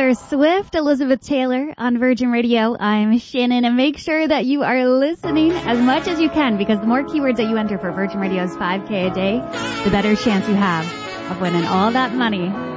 Taylor Swift, Elizabeth Taylor on Virgin Radio. I'm Shannon, and make sure that you are listening as much as you can, because the more keywords that you enter for Virgin Radio's 5K a day, the better chance you have of winning all that money.